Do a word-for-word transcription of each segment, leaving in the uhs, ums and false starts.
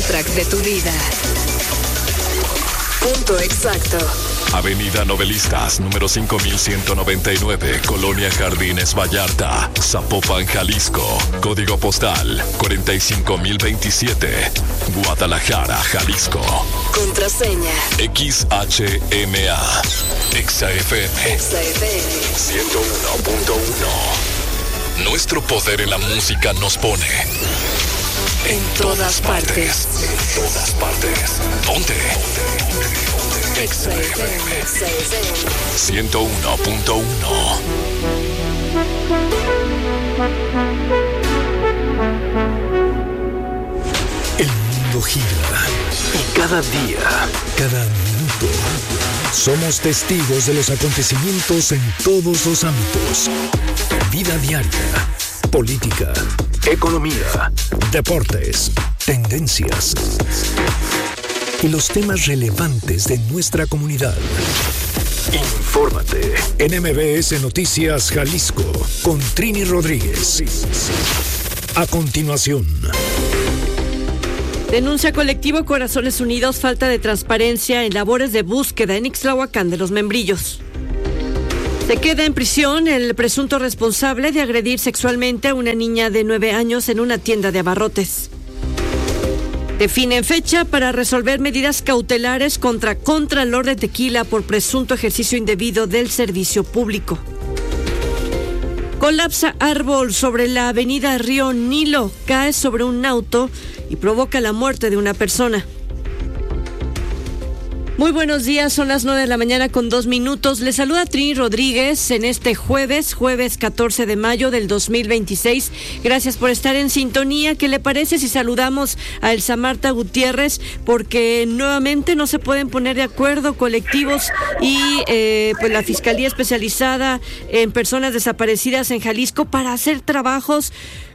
soundtrack de tu vida. Punto exacto. Avenida Novelistas, número cinco mil ciento noventa y nueve, Colonia Jardines Vallarta, Zapopan, Jalisco. Código postal cuarenta y cinco mil veintisiete, Guadalajara, Jalisco. Contraseña X H M A. Exa F M. Exa F M ciento uno punto uno. Nuestro poder en la música nos pone en todas partes. En todas partes. ¿Dónde? Exa F M ciento uno punto uno. El mundo gira y cada día, cada minuto, somos testigos de los acontecimientos en todos los ámbitos. Vida diaria, política, economía, deportes, tendencias y los temas relevantes de nuestra comunidad. Infórmate en M B S Noticias Jalisco con Trini Rodríguez. A continuación. Denuncia colectivo Corazones Unidos falta de transparencia en labores de búsqueda en Ixtlahuacán de los Membrillos. Se queda en prisión el presunto responsable de agredir sexualmente a una niña de nueve años en una tienda de abarrotes. Definen fecha para resolver medidas cautelares contra Contralor de Tequila por presunto ejercicio indebido del servicio público. Colapsa árbol sobre la avenida Río Nilo, cae sobre un auto y provoca la muerte de una persona. Muy buenos días, son las nueve de la mañana con dos minutos. Les saluda Trini Rodríguez en este jueves, jueves catorce de mayo del dos mil veintiséis. Gracias por estar en sintonía. ¿Qué le parece si saludamos a Elsa Marta Gutiérrez? Porque nuevamente no se pueden poner de acuerdo colectivos y eh, pues la Fiscalía Especializada en Personas Desaparecidas en Jalisco para hacer trabajos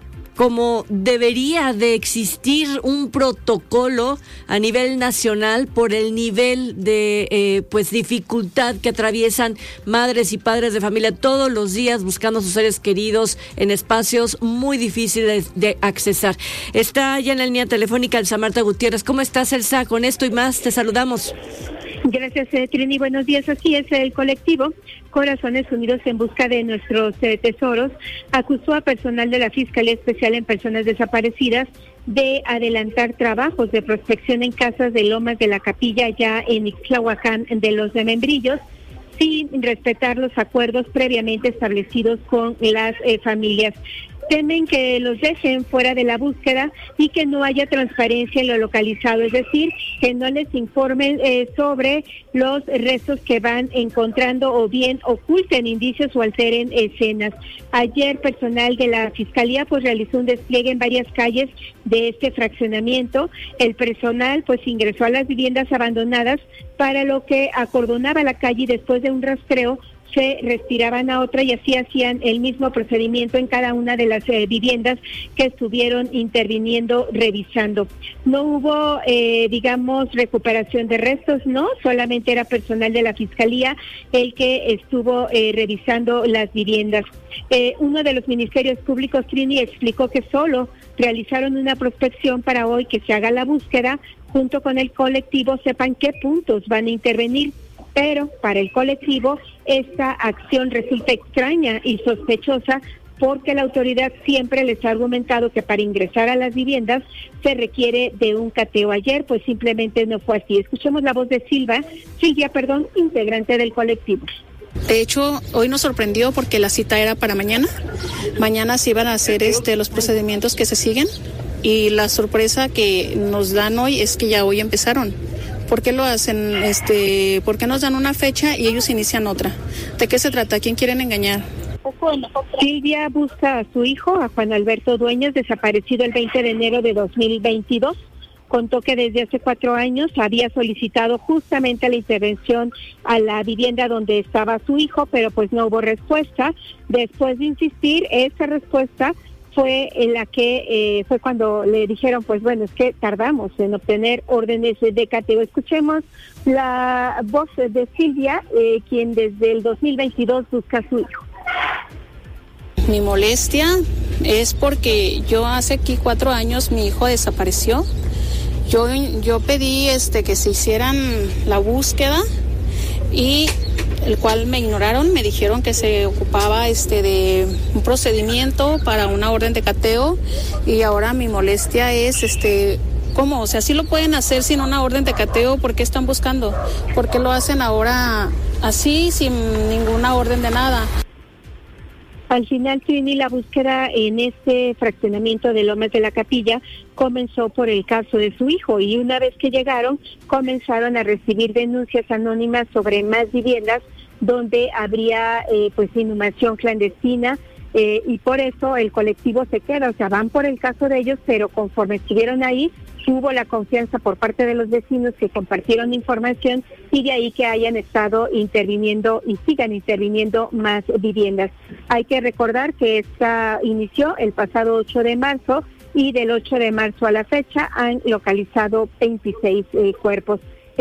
como debería de existir un protocolo a nivel nacional por el nivel de eh, pues dificultad que atraviesan madres y padres de familia todos los días buscando a sus seres queridos en espacios muy difíciles de accesar. Está ya en la línea telefónica Elsa Marta Gutiérrez. ¿Cómo estás, Elsa? Con esto y más te saludamos. Gracias, eh, Trini. Buenos días. Así es, el colectivo Corazones Unidos en busca de nuestros eh, tesoros acusó a personal de la Fiscalía Especial en Personas Desaparecidas de adelantar trabajos de prospección en casas de Lomas de la Capilla ya en Ixtlahuacán de los de Membrillos, sin respetar los acuerdos previamente establecidos con las eh, familias. Temen que los dejen fuera de la búsqueda y que no haya transparencia en lo localizado, es decir, que no les informen eh, sobre los restos que van encontrando o bien oculten indicios o alteren escenas. Ayer personal de la Fiscalía pues realizó un despliegue en varias calles de este fraccionamiento. El personal pues ingresó a las viviendas abandonadas para lo que acordonaba la calle y después de un rastreo se retiraban a otra y así hacían el mismo procedimiento en cada una de las eh, viviendas que estuvieron interviniendo, revisando. No hubo, eh, digamos, recuperación de restos, no, solamente era personal de la Fiscalía el que estuvo eh, revisando las viviendas. Eh, uno de los ministerios públicos, Trini, explicó que solo realizaron una prospección para hoy que se haga la búsqueda, junto con el colectivo sepan qué puntos van a intervenir. Pero para el colectivo esta acción resulta extraña y sospechosa porque la autoridad siempre les ha argumentado que para ingresar a las viviendas se requiere de un cateo. Ayer pues simplemente no fue así. Escuchemos la voz de Silva, Silvia, perdón, integrante del colectivo. De hecho, hoy nos sorprendió porque la cita era para mañana. Mañana se iban a hacer este los procedimientos que se siguen y la sorpresa que nos dan hoy es que ya hoy empezaron. ¿Por qué lo hacen? Este, ¿por qué nos dan una fecha y ellos inician otra? ¿De qué se trata? ¿A quién quieren engañar? Silvia busca a su hijo, a Juan Alberto Dueñas, desaparecido el veinte de enero de dos mil veintidós. Contó que desde hace cuatro años había solicitado justamente la intervención a la vivienda donde estaba su hijo, pero pues no hubo respuesta. Después de insistir, esa respuesta fue en la que eh, fue cuando le dijeron, pues bueno, es que tardamos en obtener órdenes de cateo. Escuchemos la voz de Silvia, eh, quien desde el dos mil veintidós busca a su hijo. Mi molestia es porque yo hace aquí cuatro años mi hijo desapareció Yo, yo pedí este, que se hicieran la búsqueda y el cual me ignoraron, me dijeron que se ocupaba este de un procedimiento para una orden de cateo y ahora mi molestia es este ¿cómo? O sea, sí lo pueden hacer sin una orden de cateo, ¿por qué están buscando? ¿Por qué lo hacen ahora así sin ninguna orden de nada? Al final, Trini, la búsqueda en este fraccionamiento de Lomas de la Capilla comenzó por el caso de su hijo y una vez que llegaron comenzaron a recibir denuncias anónimas sobre más viviendas donde habría eh, pues inhumación clandestina eh, y por eso el colectivo se queda, o sea, van por el caso de ellos, pero conforme estuvieron ahí hubo la confianza por parte de los vecinos que compartieron información y de ahí que hayan estado interviniendo y sigan interviniendo más viviendas. Hay que recordar que esta inició el pasado ocho de marzo y del ocho de marzo a la fecha han localizado veintiséis eh, cuerpos.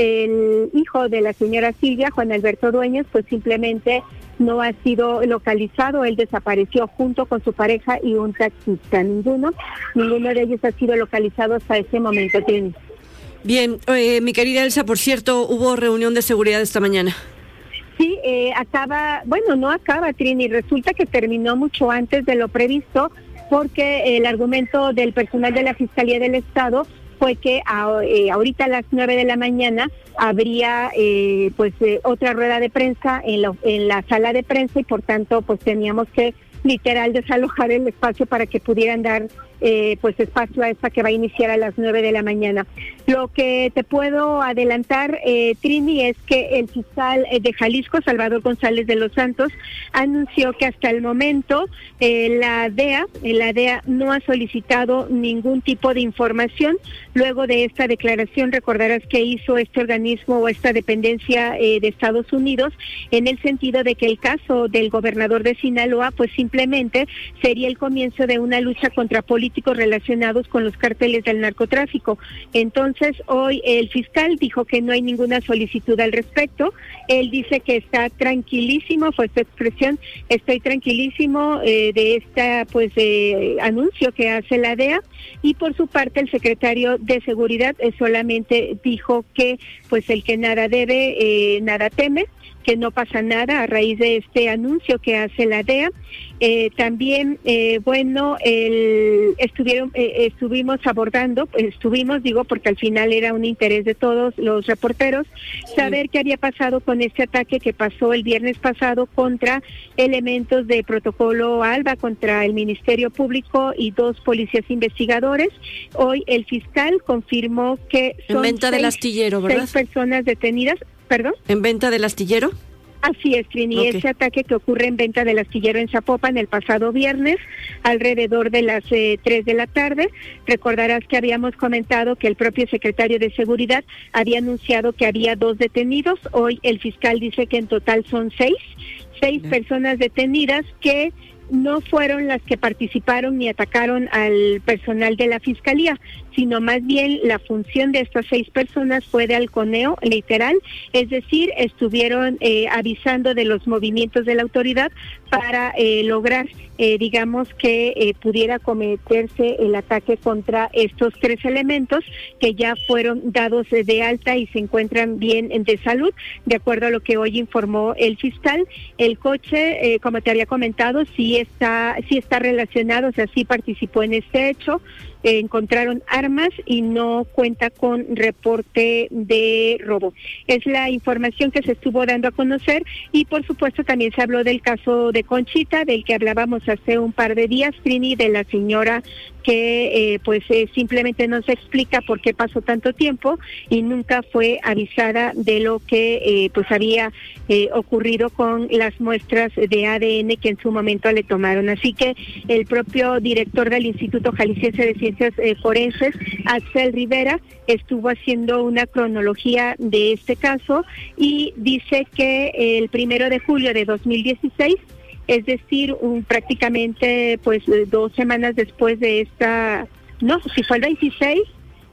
El hijo de la señora Silvia, Juan Alberto Dueñas, pues simplemente no ha sido localizado, él desapareció junto con su pareja y un taxista, ninguno, ninguno de ellos ha sido localizado hasta ese momento. Trini. Bien, eh, mi querida Elsa, por cierto, hubo reunión de seguridad esta mañana. Sí, eh, acaba, bueno, no acaba, Trini, resulta que terminó mucho antes de lo previsto porque el argumento del personal de la Fiscalía del Estado fue que a, eh, ahorita a las nueve de la mañana habría eh, pues eh, otra rueda de prensa en, lo, en la sala de prensa y por tanto pues teníamos que literal desalojar el espacio para que pudieran dar eh, pues espacio a esta que va a iniciar a las nueve de la mañana. Lo que te puedo adelantar, eh, Trini, es que el fiscal de Jalisco, Salvador González de los Santos, anunció que hasta el momento eh, la D E A, la D E A no ha solicitado ningún tipo de información. Luego de esta declaración, recordarás que hizo este organismo o esta dependencia eh, de Estados Unidos en el sentido de que el caso del gobernador de Sinaloa pues simplemente sería el comienzo de una lucha contra políticos relacionados con los cárteles del narcotráfico. Entonces, hoy el fiscal dijo que no hay ninguna solicitud al respecto. Él dice que está tranquilísimo, fue su expresión, estoy tranquilísimo eh, de esta pues eh, anuncio que hace la D E A y por su parte el secretario de Seguridad eh, solamente dijo que pues el que nada debe, eh, nada teme, que no pasa nada a raíz de este anuncio que hace la D E A. Eh, también, eh, bueno, el, estuvieron, eh, estuvimos abordando, estuvimos, digo, porque al final era un interés de todos los reporteros, saber qué había pasado con este ataque que pasó el viernes pasado contra elementos de Protocolo ALBA, contra el Ministerio Público y dos policías investigadores. Hoy el fiscal confirmó que son en venta seis, del astillero, ¿verdad? seis personas detenidas. ¿Perdón? ¿En venta del astillero? Así es, Trini, okay. Ese ataque que ocurre en venta del astillero en Zapopan el pasado viernes, alrededor de las eh, tres de la tarde. Recordarás que habíamos comentado que el propio secretario de Seguridad había anunciado que había dos detenidos. Hoy el fiscal dice que en total son seis, seis personas detenidas que no fueron las que participaron ni atacaron al personal de la Fiscalía, sino más bien la función de estas seis personas fue de halconeo, literal, es decir, estuvieron eh, avisando de los movimientos de la autoridad para eh, lograr, eh, digamos, que eh, pudiera cometerse el ataque contra estos tres elementos que ya fueron dados de alta y se encuentran bien de salud, de acuerdo a lo que hoy informó el fiscal. El coche, eh, como te había comentado, sí está, sí está relacionado, o sea, sí participó en este hecho. Eh, encontraron armas y no cuenta con reporte de robo. Es la información que se estuvo dando a conocer y por supuesto también se habló del caso de Conchita, del que hablábamos hace un par de días, Trini, de la señora que eh, pues eh, simplemente no se explica por qué pasó tanto tiempo y nunca fue avisada de lo que eh, pues había eh, ocurrido con las muestras de A D N que en su momento le tomaron. Así que el propio director del Instituto Jalisciense de Ciencias eh, Forenses, Axel Rivera, estuvo haciendo una cronología de este caso y dice que el primero de julio de dos mil dieciséis, es decir, un, prácticamente pues dos semanas después de esta, no, si fue el veintiséis,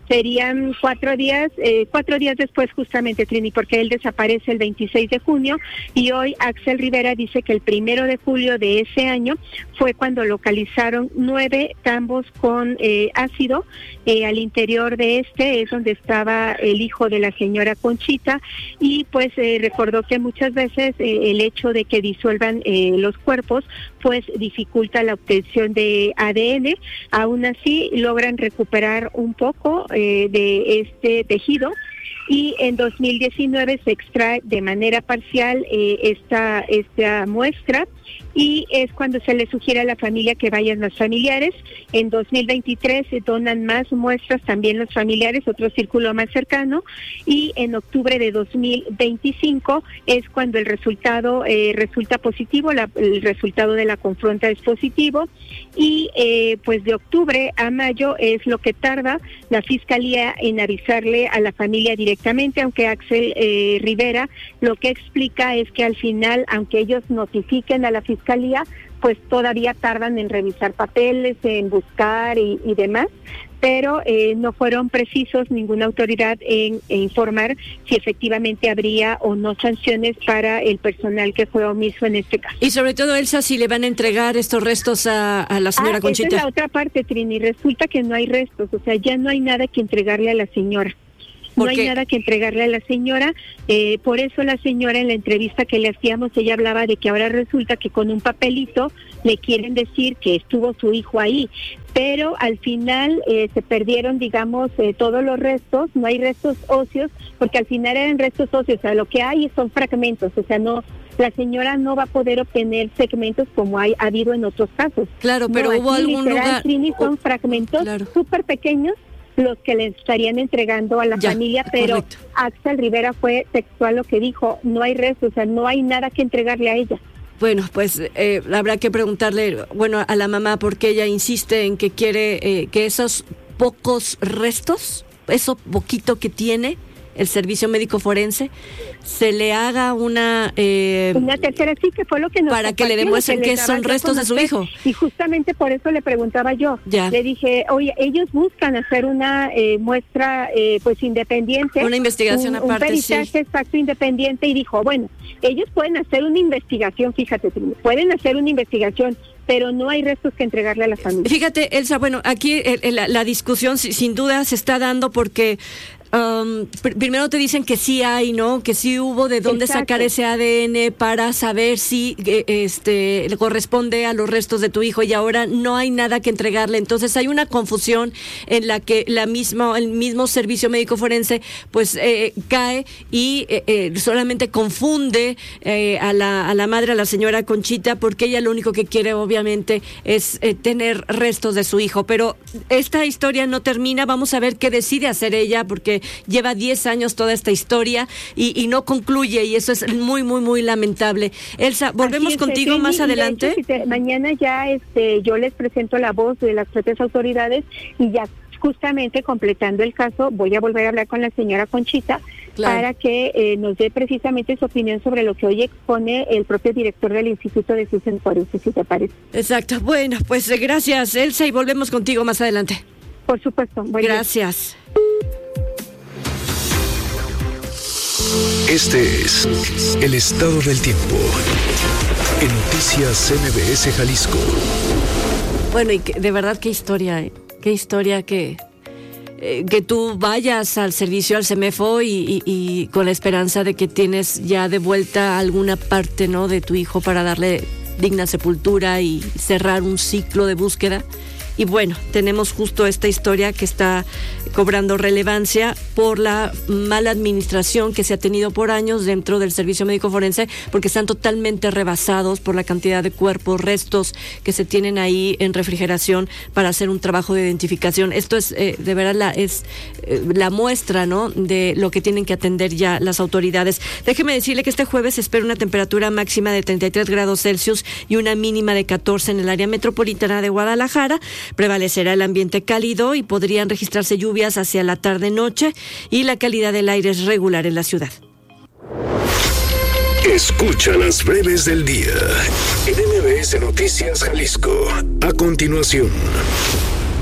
serían cuatro días, eh, cuatro días después justamente, Trini, porque él desaparece el veintiséis de junio y hoy Axel Rivera dice que el primero de julio de ese año fue cuando localizaron nueve tambos con eh, ácido eh, al interior de este, es donde estaba el hijo de la señora Conchita, y pues eh, recordó que muchas veces eh, el hecho de que disuelvan eh, los cuerpos pues dificulta la obtención de A D N. Aún así logran recuperar un poco eh, de este tejido, y en dos mil diecinueve se extrae de manera parcial eh, esta esta muestra, y es cuando se le sugiere a la familia que vayan los familiares. En dos mil veintitrés se donan más muestras también los familiares, otro círculo más cercano, y en octubre de dos mil veinticinco es cuando el resultado eh, resulta positivo, la, el resultado de la confronta es positivo, y eh, pues de octubre a mayo es lo que tarda la Fiscalía en avisarle a la familia directamente, aunque Axel eh, Rivera lo que explica es que al final, aunque ellos notifiquen a la Fiscalía, pues todavía tardan en revisar papeles, en buscar y, y demás, pero eh, no fueron precisos ninguna autoridad en, en informar si efectivamente habría o no sanciones para el personal que fue omiso en este caso. Y sobre todo, Elsa, si le van a entregar estos restos a, a la señora ah, Conchita. Esa es la otra parte, Trini, resulta que no hay restos, o sea, ya no hay nada que entregarle a la señora. No hay nada que entregarle a la señora, eh, por eso la señora en la entrevista que le hacíamos, ella hablaba de que ahora resulta que con un papelito le quieren decir que estuvo su hijo ahí, pero al final eh, se perdieron, digamos, eh, todos los restos, no hay restos óseos, porque al final eran restos óseos, o sea, lo que hay son fragmentos, o sea, no... La señora no va a poder obtener segmentos como hay, ha habido en otros casos. Claro, pero no, hubo aquí, algún literal, lugar... Trini, son fragmentos claro. súper pequeños los que le estarían entregando a la ya, familia, pero correcto. Axel Rivera fue textual lo que dijo, no hay resto, o sea, no hay nada que entregarle a ella. Bueno, pues eh, habrá que preguntarle, bueno, a la mamá, porque ella insiste en que quiere eh, que esos pocos restos, eso poquito que tiene el servicio médico forense, se le haga una... Eh, una tercera, sí, que fue lo que nos para que le demuestren que, que son restos de su hijo. Y justamente por eso le preguntaba yo. Ya. Le dije, oye, ellos buscan hacer una eh, muestra eh, pues independiente. Una investigación un, aparte, un peritaje sí. exacto independiente, y dijo, bueno, ellos pueden hacer una investigación, fíjate, pueden hacer una investigación, pero no hay restos que entregarle a la familia. Fíjate, Elsa, bueno, aquí el, el, la, la discusión sin duda se está dando porque... Um, pr- primero te dicen que sí hay, ¿no? Que sí hubo de dónde Exacto. sacar ese A D N para saber si eh, este le corresponde a los restos de tu hijo, y ahora no hay nada que entregarle. Entonces hay una confusión en la que la misma el mismo servicio médico forense pues eh, cae y eh, eh, solamente confunde eh, a la a la madre, a la señora Conchita, porque ella lo único que quiere obviamente es eh, tener restos de su hijo. Pero esta historia no termina. Vamos a ver qué decide hacer ella, porque lleva diez años toda esta historia y, y no concluye, y eso es muy, muy, muy lamentable. Elsa, volvemos es, contigo Trini, más adelante. Hecho, si te, mañana ya este, yo les presento la voz de las propias autoridades, y ya justamente completando el caso voy a volver a hablar con la señora Conchita, claro, para que eh, nos dé precisamente su opinión sobre lo que hoy expone el propio director del Instituto de Ciencias Forenses, si te parece. Exacto. Bueno, pues gracias, Elsa, y volvemos contigo más adelante. Por supuesto. Buen gracias. Día. Este es el estado del tiempo en Noticias M B S Jalisco. Bueno, y que, de verdad, qué historia, ¿eh? Qué historia que, eh, que tú vayas al servicio, al CEMEFO, y, y, y con la esperanza de que tienes ya de vuelta alguna parte, ¿no?, de tu hijo para darle digna sepultura y cerrar un ciclo de búsqueda. Y bueno, tenemos justo esta historia que está cobrando relevancia por la mala administración que se ha tenido por años dentro del servicio médico forense, porque están totalmente rebasados por la cantidad de cuerpos, restos que se tienen ahí en refrigeración para hacer un trabajo de identificación. Esto es, eh, de verdad, la, es eh, la muestra, ¿no?, de lo que tienen que atender ya las autoridades. Déjeme decirle que este jueves se espera una temperatura máxima de treinta y tres grados Celsius y una mínima de catorce en el área metropolitana de Guadalajara. Prevalecerá el ambiente cálido y podrían registrarse lluvias hacia la tarde-noche, y la calidad del aire es regular en la ciudad. Escucha las breves del día en M B S Noticias Jalisco. A continuación.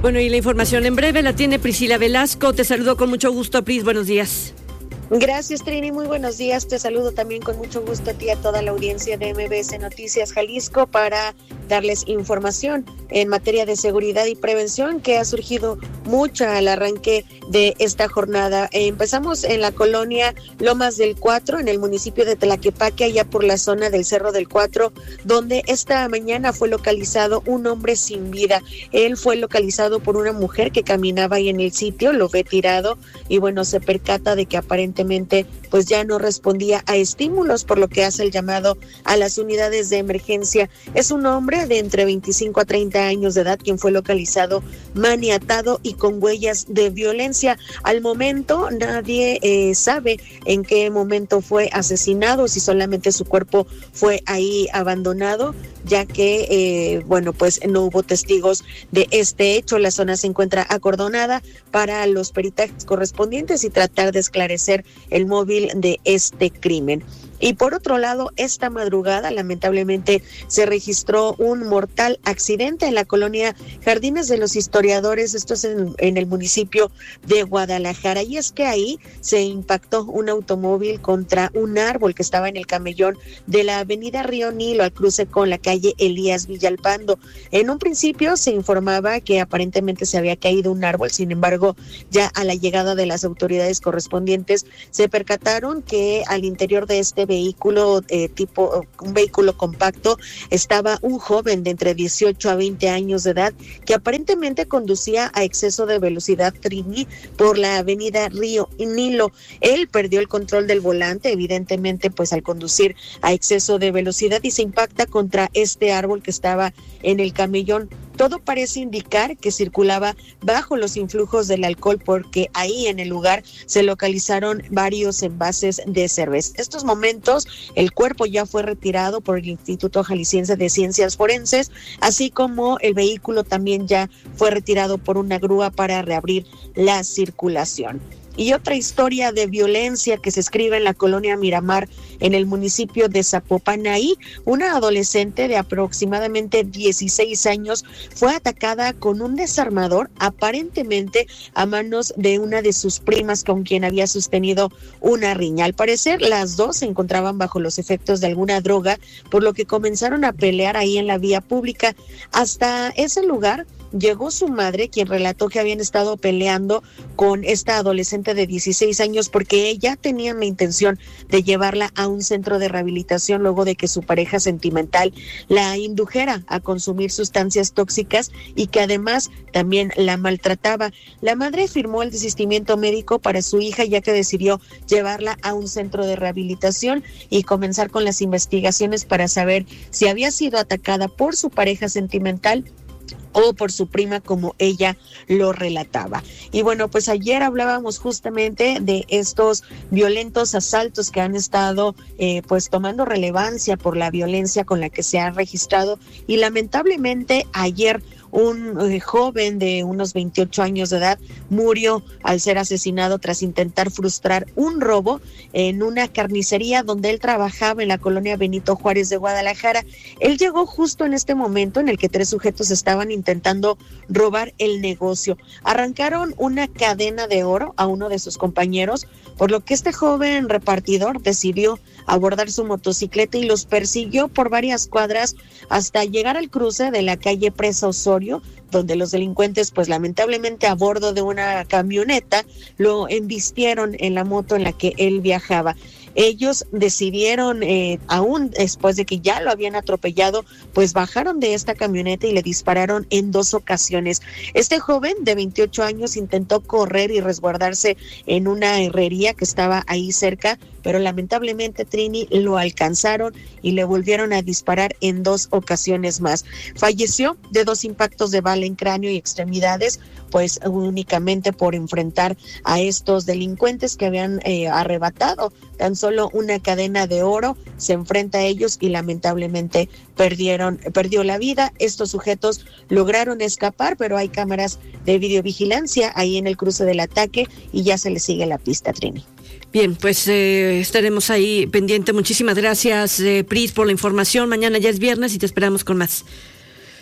Bueno, y la información en breve la tiene Priscila Velasco. Te saludo con mucho gusto, Pris. Buenos días. Gracias, Trini. Muy buenos días. Te saludo también con mucho gusto a ti y a toda la audiencia de M B S Noticias Jalisco para darles información en materia de seguridad y prevención que ha surgido mucho al arranque de esta jornada. Eh, empezamos en la colonia Lomas del Cuatro, en el municipio de Tlaquepaque, allá por la zona del Cerro del Cuatro, donde esta mañana fue localizado un hombre sin vida. Él fue localizado por una mujer que caminaba ahí en el sitio, lo ve tirado y bueno, se percata de que aparentemente pues ya no respondía a estímulos, por lo que hace el llamado a las unidades de emergencia. Es un hombre de entre veinticinco a treinta años de edad quien fue localizado maniatado y con huellas de violencia. Al momento nadie eh, sabe en qué momento fue asesinado, si solamente su cuerpo fue ahí abandonado, ya que eh, bueno pues no hubo testigos de este hecho. La zona se encuentra acordonada para los peritajes correspondientes y tratar de esclarecer el móvil de este crimen. Y por otro lado, esta madrugada lamentablemente se registró un mortal accidente en la colonia Jardines de los Historiadores, esto es en, en el municipio de Guadalajara, y es que ahí se impactó un automóvil contra un árbol que estaba en el camellón de la avenida Río Nilo al cruce con la calle Elías Villalpando. En un principio se informaba que aparentemente se había caído un árbol, sin embargo, ya a la llegada de las autoridades correspondientes se percataron que al interior de este vehículo eh, tipo un vehículo compacto estaba un joven de entre dieciocho a veinte años de edad que aparentemente conducía a exceso de velocidad, Trini, por la avenida Río Nilo. Él perdió el control del volante, evidentemente pues al conducir a exceso de velocidad, y se impacta contra este árbol que estaba en el camellón. Todo parece indicar que circulaba bajo los influjos del alcohol, porque ahí en el lugar se localizaron varios envases de cerveza. En estos momentos el cuerpo ya fue retirado por el Instituto Jalisciense de Ciencias Forenses, así como el vehículo también ya fue retirado por una grúa para reabrir la circulación. Y otra historia de violencia que se escribe en la colonia Miramar, en el municipio de Zapopan. Ahí, una adolescente de aproximadamente dieciséis años fue atacada con un desarmador, aparentemente a manos de una de sus primas con quien había sostenido una riña. Al parecer, las dos se encontraban bajo los efectos de alguna droga, por lo que comenzaron a pelear ahí en la vía pública. Hasta ese lugar llegó su madre, quien relató que habían estado peleando con esta adolescente de dieciséis años porque ella tenía la intención de llevarla a un centro de rehabilitación luego de que su pareja sentimental la indujera a consumir sustancias tóxicas y que además también la maltrataba. La madre firmó el desistimiento médico para su hija, ya que decidió llevarla a un centro de rehabilitación y comenzar con las investigaciones para saber si había sido atacada por su pareja sentimental o por su prima, como ella lo relataba. Y bueno, pues ayer hablábamos justamente de estos violentos asaltos que han estado eh, pues tomando relevancia por la violencia con la que se ha registrado, y lamentablemente ayer un eh, joven de unos veintiocho años de edad murió al ser asesinado tras intentar frustrar un robo en una carnicería donde él trabajaba en la colonia Benito Juárez de Guadalajara. Él llegó justo en este momento en el que tres sujetos estaban intentando robar el negocio. Arrancaron una cadena de oro a uno de sus compañeros, por lo que este joven repartidor decidió abordar su motocicleta y los persiguió por varias cuadras hasta llegar al cruce de la calle Presa Osorio, donde los delincuentes, pues lamentablemente a bordo de una camioneta, lo embistieron en la moto en la que él viajaba. Ellos decidieron, eh, aún después de que ya lo habían atropellado, pues bajaron de esta camioneta y le dispararon en dos ocasiones. Este joven de veintiocho años intentó correr y resguardarse en una herrería que estaba ahí cerca, pero lamentablemente, Trini, lo alcanzaron y le volvieron a disparar en dos ocasiones más. Falleció de dos impactos de bala en cráneo y extremidades, pues únicamente por enfrentar a estos delincuentes que habían eh, arrebatado tan solo una cadena de oro. Se enfrenta a ellos y lamentablemente perdieron, perdió la vida. Estos sujetos lograron escapar, pero hay cámaras de videovigilancia ahí en el cruce del ataque y ya se les sigue la pista, Trini. Bien, pues eh, estaremos ahí pendiente. Muchísimas gracias, eh, Pris, por la información. Mañana ya es viernes y te esperamos con más.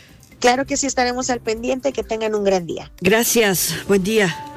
Claro que sí, estaremos al pendiente, que tengan un gran día. Gracias, buen día.